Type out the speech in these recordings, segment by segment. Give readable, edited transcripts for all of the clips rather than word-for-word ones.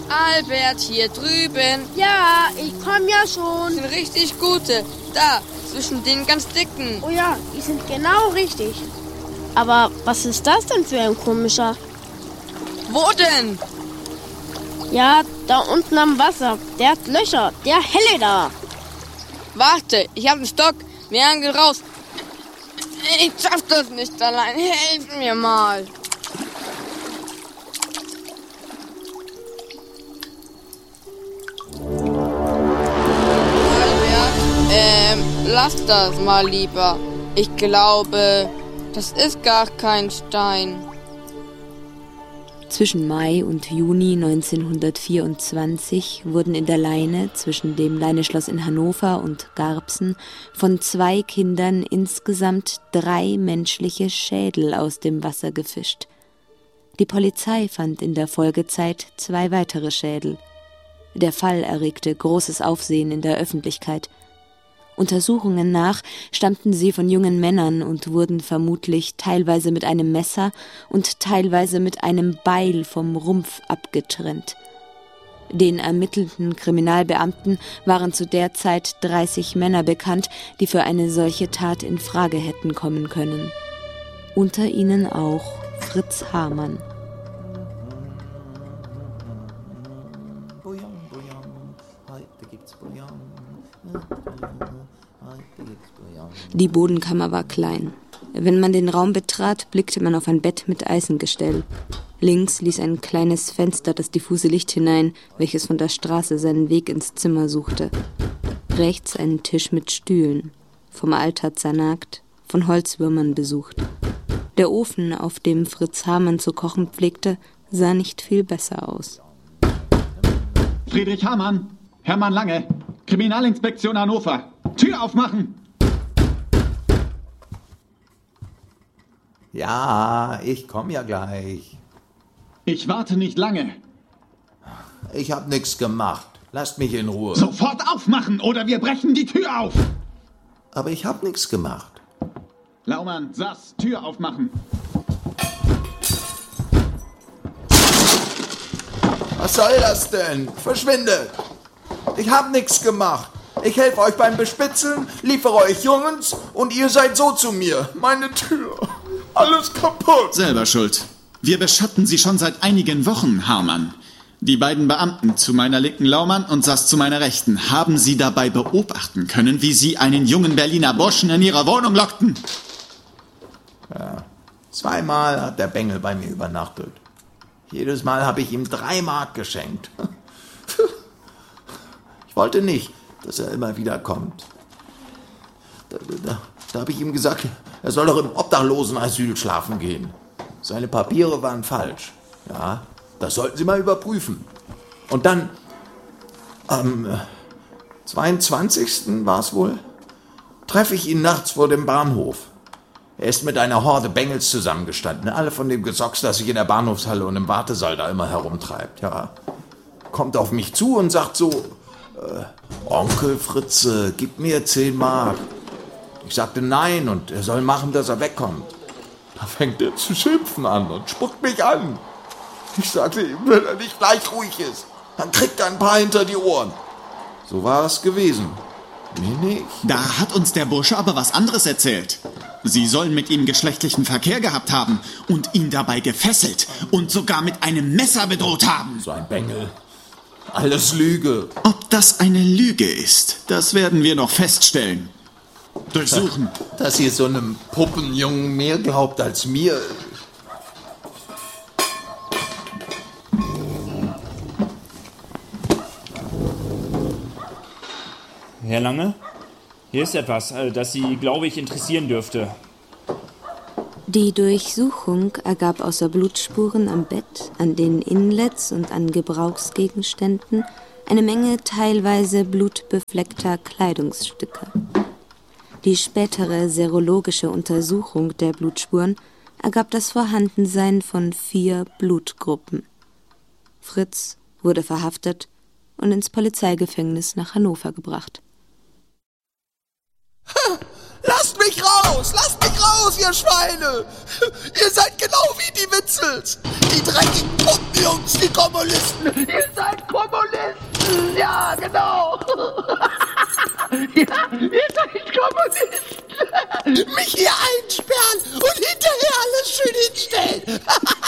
Albert, hier drüben. Ja, ich komm ja schon. Sind richtig gute. Da, zwischen den ganz dicken. Oh ja, die sind genau richtig. Aber was ist das denn für ein komischer? Wo denn? Ja, da unten am Wasser. Der hat Löcher. Der helle da. Warte, ich hab einen Stock. Wir angeln raus. Ich schaff das nicht allein. Helf mir mal. Lass das mal lieber. Ich glaube, das ist gar kein Stein. Zwischen Mai und Juni 1924 wurden in der Leine zwischen dem Leineschloss in Hannover und Garbsen von 2 Kindern insgesamt 3 menschliche Schädel aus dem Wasser gefischt. Die Polizei fand in der Folgezeit 2 weitere Schädel. Der Fall erregte großes Aufsehen in der Öffentlichkeit. Untersuchungen nach stammten sie von jungen Männern und wurden vermutlich teilweise mit einem Messer und teilweise mit einem Beil vom Rumpf abgetrennt. Den ermittelnden Kriminalbeamten waren zu der Zeit 30 Männer bekannt, die für eine solche Tat in Frage hätten kommen können. Unter ihnen auch Fritz Hamann. Die Bodenkammer war klein. Wenn man den Raum betrat, blickte man auf ein Bett mit Eisengestell. Links ließ ein kleines Fenster das diffuse Licht hinein, welches von der Straße seinen Weg ins Zimmer suchte. Rechts ein Tisch mit Stühlen, vom Alter zernagt, von Holzwürmern besucht. Der Ofen, auf dem Fritz Hamann zu kochen pflegte, sah nicht viel besser aus. Friedrich Hamann, Hermann Lange, Kriminalinspektion Hannover. Tür aufmachen! Ja, ich komme ja gleich. Ich warte nicht lange. Ich hab nichts gemacht. Lasst mich in Ruhe. Sofort aufmachen oder wir brechen die Tür auf! Aber ich hab nichts gemacht. Laumann, Sass, Tür aufmachen. Was soll das denn? Verschwindet! Ich hab nichts gemacht. Ich helfe euch beim Bespitzeln, liefere euch Jungens und ihr seid so zu mir. Meine Tür. Alles kaputt. Selber schuld. Wir beschatten Sie schon seit einigen Wochen, Hamann. Die beiden Beamten zu meiner linken Laumann und Sass zu meiner rechten haben Sie dabei beobachten können, wie Sie einen jungen Berliner Burschen in Ihrer Wohnung lockten. Ja, 2-mal hat der Bengel bei mir übernachtet. Jedes Mal habe ich ihm 3 Mark geschenkt. Ich wollte nicht, dass er immer wieder kommt. Da habe ich ihm gesagt, er soll doch im Obdachlosenasyl schlafen gehen. Seine Papiere waren falsch. Ja, das sollten Sie mal überprüfen. Und dann, am 22. war es wohl, treffe ich ihn nachts vor dem Bahnhof. Er ist mit einer Horde Bengels zusammengestanden. Alle von dem Gesocks, das sich in der Bahnhofshalle und im Wartesaal da immer herumtreibt. Ja, kommt auf mich zu und sagt so, Onkel Fritze, gib mir 10 Mark. Ich sagte nein und er soll machen, dass er wegkommt. Da fängt er zu schimpfen an und spuckt mich an. Ich sagte ihm, wenn er nicht gleich ruhig ist, dann kriegt er ein paar hinter die Ohren. So war es gewesen. Mir nicht. Da hat uns der Bursche aber was anderes erzählt. Sie sollen mit ihm geschlechtlichen Verkehr gehabt haben und ihn dabei gefesselt und sogar mit einem Messer bedroht haben. So ein Bengel. Alles Lüge. Ob das eine Lüge ist, das werden wir noch feststellen. Durchsuchen. Dass ihr so einem Puppenjungen mehr glaubt als mir. Herr Lange, hier ist etwas, das Sie, glaube ich, interessieren dürfte. Die Durchsuchung ergab außer Blutspuren am Bett, an den Inlets und an Gebrauchsgegenständen eine Menge teilweise blutbefleckter Kleidungsstücke. Die spätere serologische Untersuchung der Blutspuren ergab das Vorhandensein von 4 Blutgruppen. Fritz wurde verhaftet und ins Polizeigefängnis nach Hannover gebracht. Lasst mich raus, ihr Schweine! Ihr seid genau wie die Witzels! Die dreckigen Puppenjungs, die Kommunisten. Ihr seid Kommunisten. Ja, genau. Ja, ihr seid Kommunisten. Mich hier einsperren und hinterher alles schön hinstellen.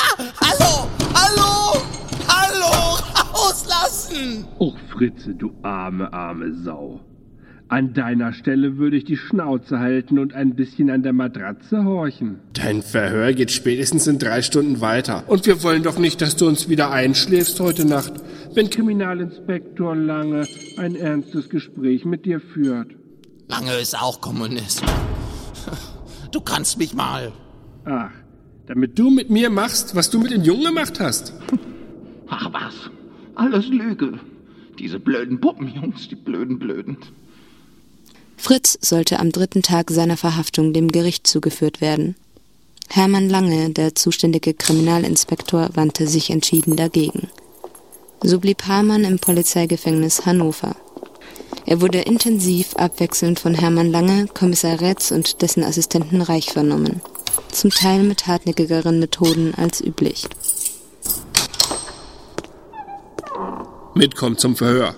Hallo, rauslassen. Och, Fritze, du arme Sau. An deiner Stelle würde ich die Schnauze halten und ein bisschen an der Matratze horchen. Dein Verhör geht spätestens in 3 Stunden weiter. Und wir wollen doch nicht, dass du uns wieder einschläfst heute Nacht, wenn Kriminalinspektor Lange ein ernstes Gespräch mit dir führt. Lange ist auch Kommunist. Du kannst mich mal. Ach, damit du mit mir machst, was du mit den Jungen gemacht hast. Ach was, alles Lüge. Diese blöden Puppenjungs, die blöden. Fritz sollte am 3. Tag seiner Verhaftung dem Gericht zugeführt werden. Hermann Lange, der zuständige Kriminalinspektor, wandte sich entschieden dagegen. So blieb Hamann im Polizeigefängnis Hannover. Er wurde intensiv abwechselnd von Hermann Lange, Kommissar Rätz und dessen Assistenten Reich vernommen. Zum Teil mit hartnäckigeren Methoden als üblich. Mitkommen zum Verhör.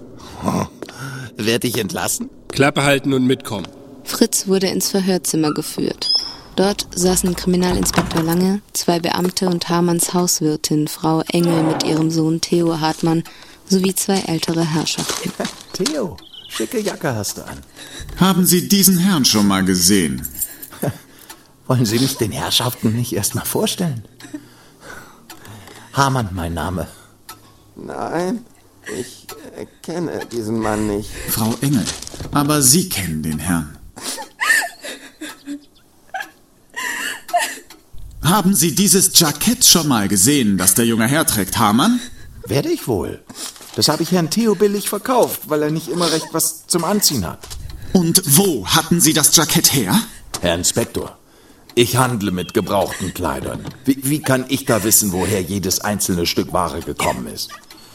Werd ich entlassen? Klappe halten und mitkommen. Fritz wurde ins Verhörzimmer geführt. Dort saßen Kriminalinspektor Lange, 2 Beamte und Hamanns Hauswirtin, Frau Engel mit ihrem Sohn Theo Hartmann, sowie 2 ältere Herrschaften. Theo, schicke Jacke hast du an. Haben Sie diesen Herrn schon mal gesehen? Wollen Sie mich den Herrschaften nicht erst mal vorstellen? Hamann, mein Name. Nein, ich kenne diesen Mann nicht. Frau Engel, aber Sie kennen den Herrn. Haben Sie dieses Jackett schon mal gesehen, das der junge Herr trägt, Hamann? Werde ich wohl. Das habe ich Herrn Theo billig verkauft, weil er nicht immer recht was zum Anziehen hat. Und wo hatten Sie das Jackett her? Herr Inspektor, ich handle mit gebrauchten Kleidern. Wie kann ich da wissen, woher jedes einzelne Stück Ware gekommen ist?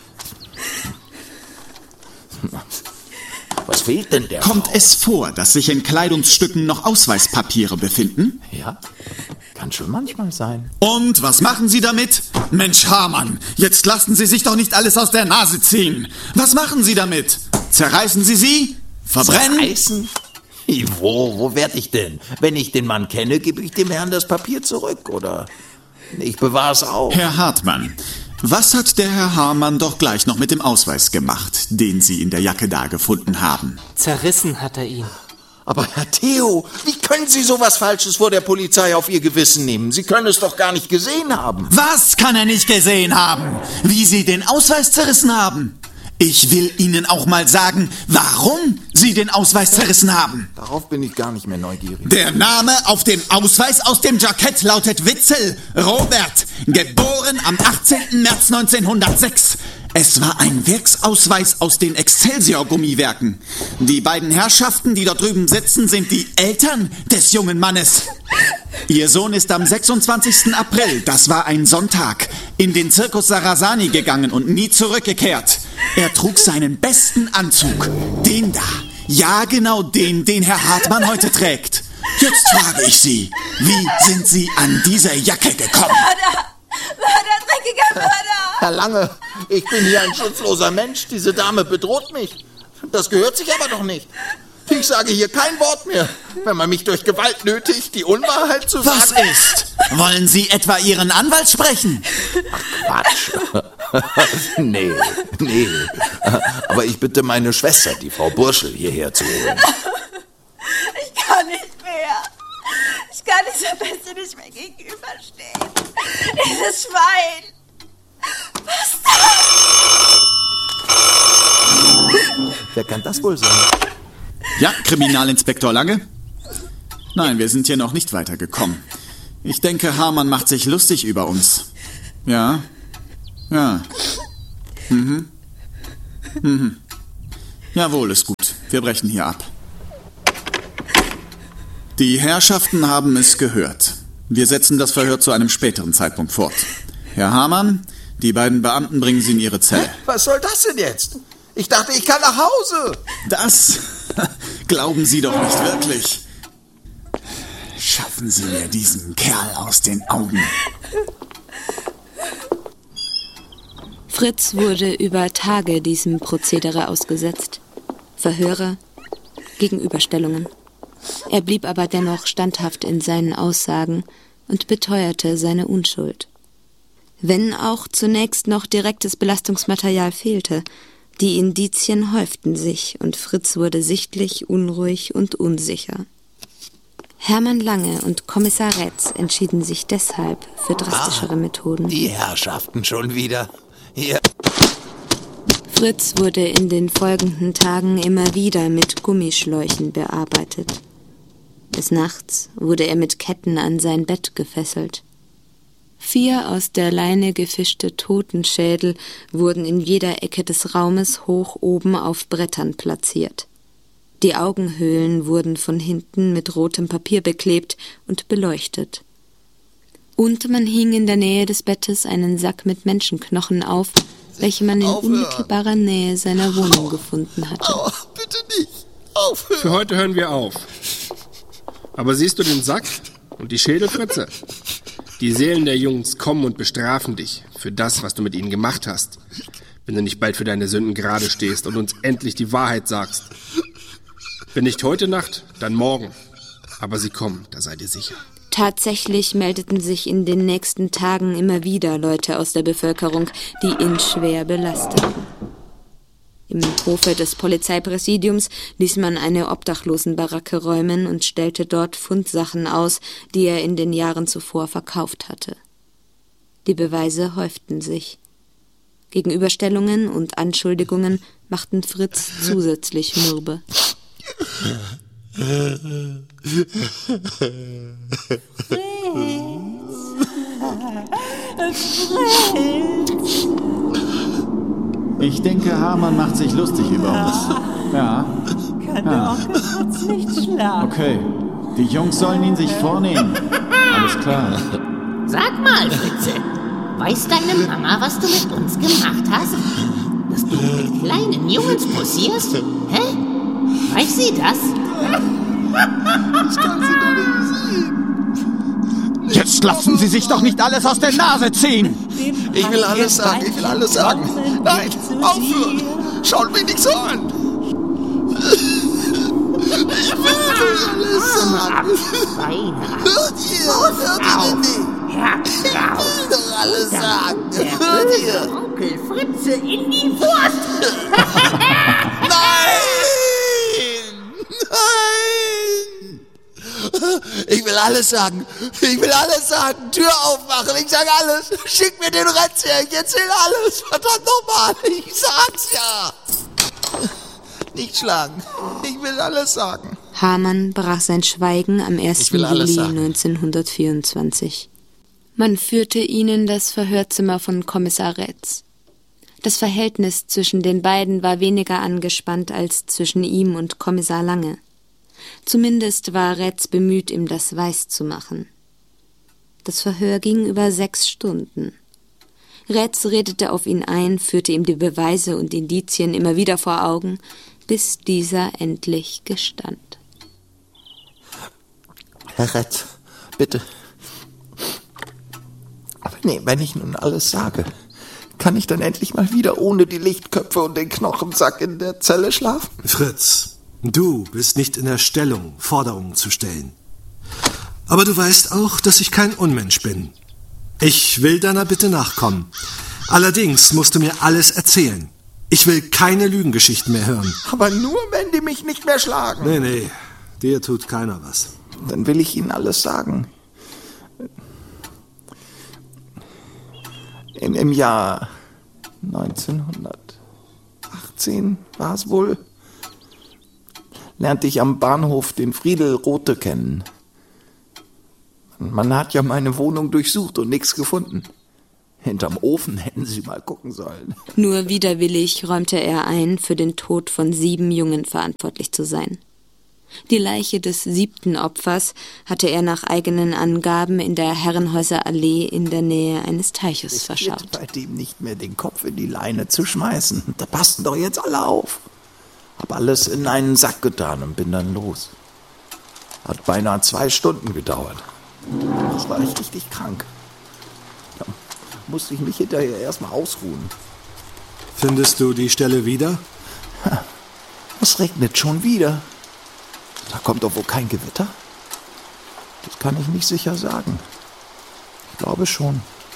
Was fehlt denn der Kommt Frau? es vor, dass sich in Kleidungsstücken noch Ausweispapiere befinden? Ja, kann schon manchmal sein. Und was machen Sie damit? Mensch, Hamann, jetzt lassen Sie sich doch nicht alles aus der Nase ziehen. Was machen Sie damit? Zerreißen Sie sie? Verbrennen? Zerreißen? Wo werde ich denn? Wenn ich den Mann kenne, gebe ich dem Herrn das Papier zurück, oder? Ich bewahre es auch. Herr Hartmann, was hat der Herr Hamann doch gleich noch mit dem Ausweis gemacht, den Sie in der Jacke da gefunden haben? Zerrissen hat er ihn. Aber Herr Theo, wie können Sie sowas Falsches vor der Polizei auf Ihr Gewissen nehmen? Sie können es doch gar nicht gesehen haben. Was kann er nicht gesehen haben? Wie Sie den Ausweis zerrissen haben? Ich will Ihnen auch mal sagen, warum Sie den Ausweis zerrissen haben. Darauf bin ich gar nicht mehr neugierig. Der Name auf dem Ausweis aus dem Jackett lautet Witzel Robert, geboren am 18. März 1906. Es war ein Werksausweis aus den Excelsior-Gummiwerken. Die beiden Herrschaften, die dort drüben sitzen, sind die Eltern des jungen Mannes. Ihr Sohn ist am 26. April, das war ein Sonntag, in den Zirkus Sarasani gegangen und nie zurückgekehrt. Er trug seinen besten Anzug, den da. Ja, genau den Herr Hartmann heute trägt. Jetzt frage ich Sie, wie sind Sie an diese Jacke gekommen? Mörder, dreckiger Mörder! Herr Lange, ich bin hier ein schutzloser Mensch. Diese Dame bedroht mich. Das gehört sich aber doch nicht. Ich sage hier kein Wort mehr. Wenn man mich durch Gewalt nötigt, die Unwahrheit zu sagen... Was ist? Wollen Sie etwa Ihren Anwalt sprechen? Ach, Quatsch. Nee. Aber ich bitte meine Schwester, die Frau Burschel, hierher zu holen. Ich kann nicht mehr. Ich kann dieser Bestie nicht mehr gegenüberstehen. Dieses Schwein. Was da? Wer kann das wohl sein? Ja, Kriminalinspektor Lange? Nein, wir sind hier noch nicht weitergekommen. Ich denke, Hamann macht sich lustig über uns. Ja. Jawohl, ist gut. Wir brechen hier ab. Die Herrschaften haben es gehört. Wir setzen das Verhör zu einem späteren Zeitpunkt fort. Herr Hamann, die beiden Beamten bringen Sie in Ihre Zelle. Was soll das denn jetzt? Ich dachte, ich kann nach Hause. Das glauben Sie doch nicht wirklich. Schaffen Sie mir diesen Kerl aus den Augen. Fritz wurde über Tage diesem Prozedere ausgesetzt. Verhöre, Gegenüberstellungen. Er blieb aber dennoch standhaft in seinen Aussagen und beteuerte seine Unschuld. Wenn auch zunächst noch direktes Belastungsmaterial fehlte, die Indizien häuften sich und Fritz wurde sichtlich unruhig und unsicher. Hermann Lange und Kommissar Retz entschieden sich deshalb für drastischere Methoden. Die Herrschaften schon wieder. Hier. Fritz wurde in den folgenden Tagen immer wieder mit Gummischläuchen bearbeitet. Des Nachts wurde er mit Ketten an sein Bett gefesselt. 4 aus der Leine gefischte Totenschädel wurden in jeder Ecke des Raumes hoch oben auf Brettern platziert. Die Augenhöhlen wurden von hinten mit rotem Papier beklebt und beleuchtet. Und man hing in der Nähe des Bettes einen Sack mit Menschenknochen auf, welche man in unmittelbarer Nähe seiner Wohnung gefunden hatte. Oh, bitte nicht. Aufhören. Für heute hören wir auf. Aber siehst du den Sack und die Schädel, Fritze? Die Seelen der Jungs kommen und bestrafen dich für das, was du mit ihnen gemacht hast, wenn du nicht bald für deine Sünden gerade stehst und uns endlich die Wahrheit sagst. Wenn nicht heute Nacht, dann morgen. Aber sie kommen, da sei dir sicher. Tatsächlich meldeten sich in den nächsten Tagen immer wieder Leute aus der Bevölkerung, die ihn schwer belasteten. Im Hofe des Polizeipräsidiums ließ man eine Obdachlosenbaracke räumen und stellte dort Fundsachen aus, die er in den Jahren zuvor verkauft hatte. Die Beweise häuften sich. Gegenüberstellungen und Anschuldigungen machten Fritz zusätzlich mürbe. Ich denke, Hermann macht sich lustig über uns. Ja. Kann der Onkel Fritz nicht schlafen? Okay. Die Jungs sollen ihn sich vornehmen. Alles klar. Sag mal, Fritze, weiß deine Mama, was du mit uns gemacht hast? Dass du mit kleinen Jungs posierst? Hä? Weiß sie das? Ich kann sie doch nicht sehen. Jetzt lassen Sie sich doch nicht alles aus der Nase ziehen! Ich will alles sagen, ich will alles sagen. Nein, aufhören! Schaut mich nicht so an! Ich will alles sagen! Hört ihr denn nicht? Ich will doch alles sagen! Hört ihr? Onkel Fritze in die Wurst! Nein! Ich will alles sagen. Ich will alles sagen. Tür aufmachen. Ich sag alles. Schick mir den Retz her. Ich erzähl alles. Verdammt nochmal. Ich sag's ja. Nicht schlagen. Ich will alles sagen. Hamann brach sein Schweigen am 1. Juli 1924. Man führte ihn in das Verhörzimmer von Kommissar Retz. Das Verhältnis zwischen den beiden war weniger angespannt als zwischen ihm und Kommissar Lange. Zumindest war Retz bemüht, ihm das weiß zu machen. Das Verhör ging über 6 Stunden. Retz redete auf ihn ein, führte ihm die Beweise und Indizien immer wieder vor Augen, bis dieser endlich gestand. Herr Retz, bitte. Wenn ich nun alles sage, kann ich dann endlich mal wieder ohne die Lichtköpfe und den Knochensack in der Zelle schlafen? Fritz, du bist nicht in der Stellung, Forderungen zu stellen. Aber du weißt auch, dass ich kein Unmensch bin. Ich will deiner Bitte nachkommen. Allerdings musst du mir alles erzählen. Ich will keine Lügengeschichten mehr hören. Aber nur, wenn die mich nicht mehr schlagen. Nee, dir tut keiner was. Dann will ich Ihnen alles sagen. Im Jahr 1918 war es wohl, lernte ich am Bahnhof den Friedel Rothe kennen. Man hat ja meine Wohnung durchsucht und nichts gefunden. Hinterm Ofen hätten Sie mal gucken sollen. Nur widerwillig räumte er ein, für den Tod von 7 Jungen verantwortlich zu sein. Die Leiche des 7. Opfers hatte er nach eigenen Angaben in der Herrenhäuser Allee in der Nähe eines Teiches verscharrt. Bei dem nicht mehr den Kopf in die Leine zu schmeißen. Da passten doch jetzt alle auf. Hab alles in einen Sack getan und bin dann los. Hat beinahe 2 Stunden gedauert. Das war ich richtig krank. Da musste ich mich hinterher erstmal ausruhen. Findest du die Stelle wieder? Es regnet schon wieder. Da kommt doch wohl kein Gewitter? Das kann ich nicht sicher sagen. Ich glaube schon.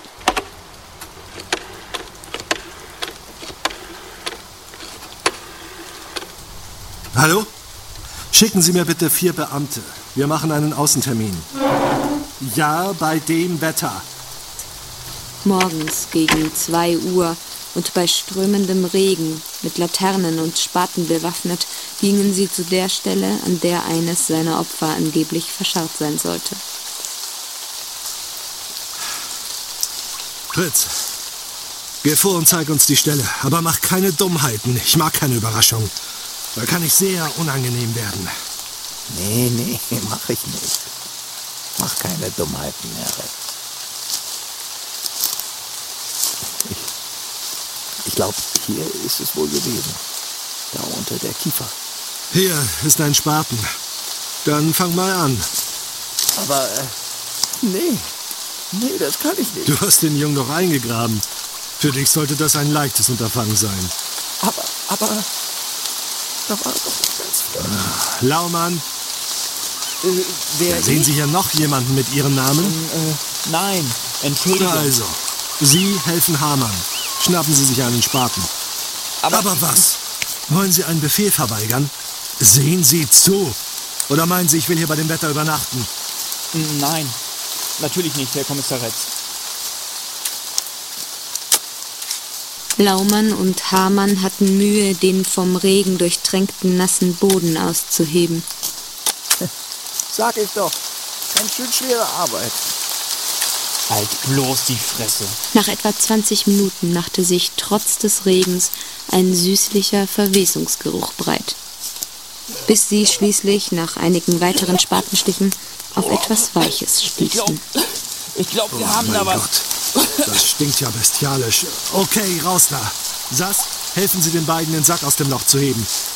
Hallo? Schicken Sie mir bitte 4 Beamte. Wir machen einen Außentermin. Ja, bei dem Wetter. Morgens gegen 2 Uhr und bei strömendem Regen, mit Laternen und Spaten bewaffnet, gingen sie zu der Stelle, an der eines seiner Opfer angeblich verscharrt sein sollte. Fritz, geh vor und zeig uns die Stelle, aber mach keine Dummheiten. Ich mag keine Überraschung. Da kann ich sehr unangenehm werden. Nee, mach ich nicht. Mach keine Dummheiten mehr, Rex. Ich glaube, hier ist es wohl gewesen. Da unter der Kiefer. Hier ist ein Spaten. Dann fang mal an. Aber, nee, das kann ich nicht. Du hast den Jungen doch eingegraben. Für dich sollte das ein leichtes Unterfangen sein. Aber, da war doch nicht ganz fair. Laumann. Wer Sehen Sie hier noch jemanden mit Ihrem Namen? Nein, Entschuldigung. Also, Sie helfen Hamann. Schnappen Sie sich einen Spaten. Aber was? Wollen Sie einen Befehl verweigern? Sehen Sie zu. Oder meinen Sie, ich will hier bei dem Wetter übernachten? Nein, natürlich nicht, Herr Kommissar Retz. Laumann und Hamann hatten Mühe, den vom Regen durchtränkten nassen Boden auszuheben. Sag ich doch. Ganz schön schwere Arbeit. Halt bloß die Fresse. Nach etwa 20 Minuten machte sich trotz des Regens ein süßlicher Verwesungsgeruch breit. Bis sie schließlich nach einigen weiteren Spatenstichen auf etwas Weiches stießen. Ich glaube, wir haben da was. Gott, das stinkt ja bestialisch. Okay, raus da. Sass, helfen Sie den beiden, den Sack aus dem Loch zu heben.